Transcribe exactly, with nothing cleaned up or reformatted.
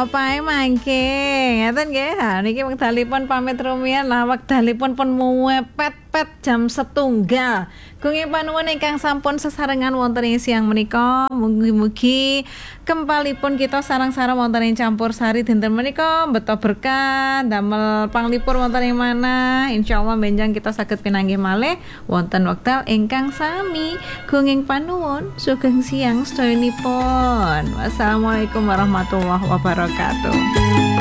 pae mangke. Ngeten nggih. Ha niki wekdalipun pamit rumiyin lah wekdalipun pun mepet-pet jam setunggal. Kenging panuwun ingkang sampun sesarengan wonten ing siang menika, mugi-mugi kempalipun kita sareng-sareng wonten ing campur sari dinten menika beto berkah damel panglipur wonten ing manah. Insyaallah benjang kita saged pinanggih malih wonten wekdal ingkang sami. Kenging panuwun sugeng siang sedayanipun. Wassalamualaikum warahmatullahi wabarakatuh.